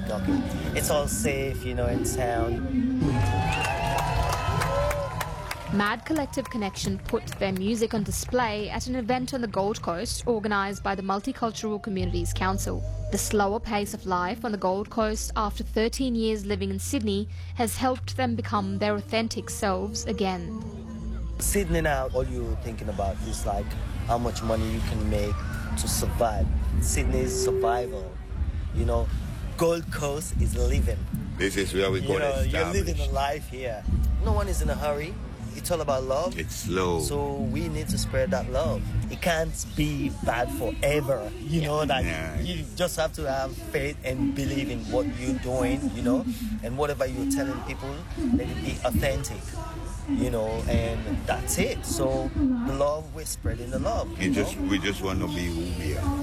talking. It's all safe, you know, and sound. Mad Collective Connection put their music on display at an event on the Gold Coast organised by the Multicultural Communities Council. The slower pace of life on the Gold Coast after 13 years living in Sydney has helped them become their authentic selves again. Sydney now, all you're thinking about is like how much money you can make to survive. Sydney is survival. You know, Gold Coast is living. This is where we got established. You're living a life here. No one is in a hurry. It's all about love. It's slow. So we need to spread that love. It can't be bad forever. You know, that you just have to have faith and believe in what you're doing, you know, and whatever you're telling people, let it be authentic, you know, and that's it. So the love, we're spreading the love. We just want to be who we are.